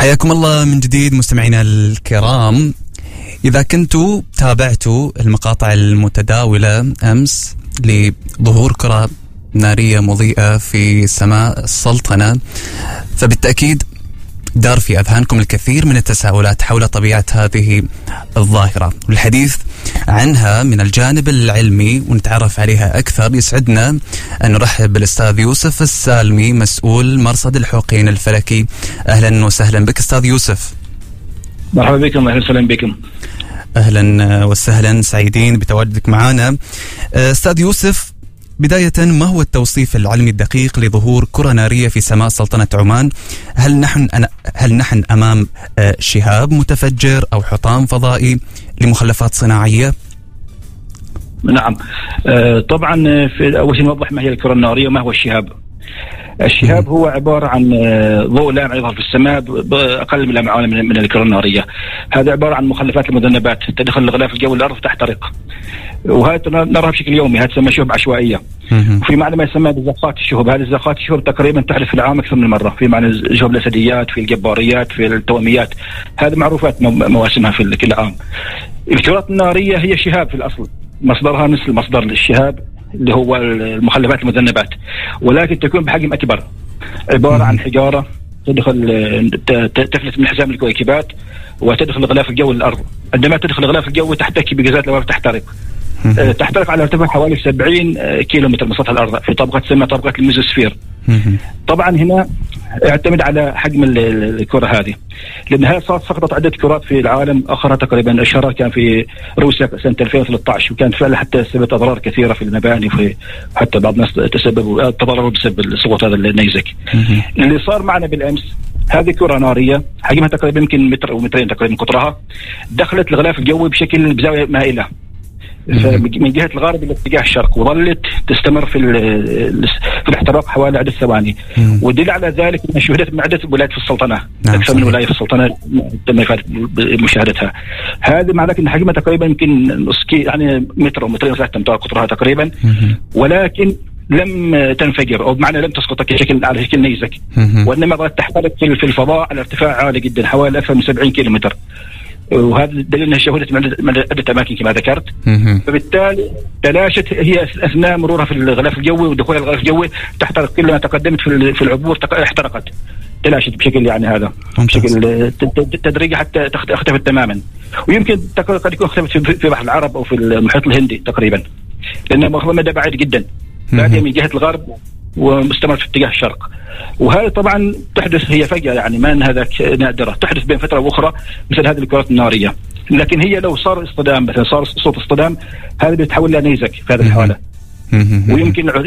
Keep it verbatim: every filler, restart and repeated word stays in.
حياكم الله من جديد مستمعينا الكرام. إذا كنتوا تابعتوا المقاطع المتداولة أمس لظهور كرة نارية مضيئة في سماء السلطنة، فبالتأكيد دار في أذهانكم الكثير من التساؤلات حول طبيعة هذه الظاهرة والحديث عنها من الجانب العلمي ونتعرف عليها أكثر. يسعدنا أن نرحب بالأستاذ يوسف السالمي، مسؤول مرصد الحقين الفلكي. أهلا وسهلا بك أستاذ يوسف. مرحبا بكم، أهلا وسهلا بكم. أهلا وسهلا، سعيدين بتواجدك معنا. أستاذ يوسف، بداية ما هو التوصيف العلمي الدقيق لظهور كرة نارية في سماء سلطنة عمان؟ هل نحن هل نحن أمام شهاب متفجر أو حطام فضائي لمخلفات صناعية؟ نعم، طبعا في أول شيء نوضح ما هي الكرة النارية وما هو الشهاب. الشهاب هو عبارة عن ضوء لامع يظهر في السماء بأقل من لمعة من الكرة النارية. هذا عبارة عن مخلفات المذنبات تدخل الغلاف الجوي الأرض تحترق، وهذا نراها بشكل يومي. هذا تسمى شهب عشوائية. في معنى ما يسمى بزخات الشهب. هذه الزخات الشهب تقريبا تحدث في العام أكثر من مرة، في معنى شهب الأسديات، في الجباريات، في التواميات. هذه معروفات مواسمها في كل عام. الكرات النارية هي شهاب في الأصل، مصدرها مثل مصدر الشهاب اللي هو المخلفات المذنبات، ولكن تكون بحجم أكبر، عبارة عن حجارة تدخل تفلت من حزام الكويكبات وتدخل الغلاف الجوي للأرض. عندما تدخل الغلاف الجوي تحتكي بغازات لوارد تحترق. تحترق على ارتفاع حوالي سبعين كيلومتر من سطح الأرض في طبقة تسمى طبقة الميزوسفير. طبعا هنا يعتمد على حجم الكرة هذه، لأنها صارت سقطت عدة كرات في العالم، آخرها تقريبا أشهرها كان في روسيا سنة ألفين وثلاثة عشر، وكانت فعلا حتى سببت أضرار كثيرة في المباني، في حتى بعض الناس تسببوا تضرروا بسبب سقوط هذا النيزك. اللي صار معنا بالأمس هذه كرة نارية حجمها تقريبا يمكن متر أو مترين تقريبا قطرها، دخلت الغلاف الجوي بشكل بزاوية مائلة من جهة الغرب إلى اتجاه الشرق، وظلت تستمر في في الاحتراق حوالي عدة ثواني. ودل على ذلك أن شهدت من عدة ولايات في السلطنة، أكثر من ولاية في السلطنة تم مشاهدتها. هذا معناه أن حجمها تقريبا يمكن نص يعني متر أو مترين وثلاثة أمتار قطرها تقريبا، ولكن لم تنفجر، أو بمعنى لم تسقط بشكل على شكل نيزك، وإنما ظلت تحترق في الفضاء على ارتفاع عالي جدا حوالي أكثر من سبعين كيلومتر. وهذا دليل انها شهدت من عدة اماكن كما ذكرت. فبالتالي تلاشت هي اثناء مرورها في الغلاف الجوي ودخولها الغلاف الجوي تحترق. كلما تقدمت في العبور احترقت، تلاشت بشكل يعني هذا بشكل تدريجي حتى اختفت تماما. ويمكن قد يكون اختفت في بحر العرب او في المحيط الهندي تقريبا، لانها مخرج مدى بعيد جدا، بادئه من جهه الغرب ومستمر في اتجاه الشرق. وهذا طبعا تحدث هي فجأة، يعني ما هذا نادرة، تحدث بين فترة وأخرى مثل هذه الكرات النارية. لكن هي لو صار اصطدام مثلا، صار صوت اصطدام، هذا بيتحول إلى نيزك في هذه الحالة. ويمكن